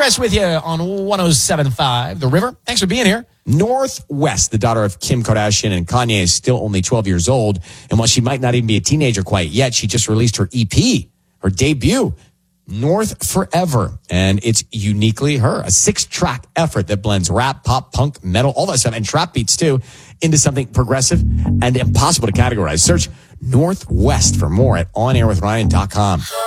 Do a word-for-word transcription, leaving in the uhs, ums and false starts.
West with you on one oh seven point five The River. Thanks for being here. North West, the daughter of Kim Kardashian and Kanye, is still only twelve years old. And while she might not even be a teenager quite yet, she just released her E P, her debut, North Forever. And it's uniquely her, a six-track effort that blends rap, pop, punk, metal, all that stuff, and trap beats too, into something progressive and impossible to categorize. Search Northwest for more at on air with ryan dot com.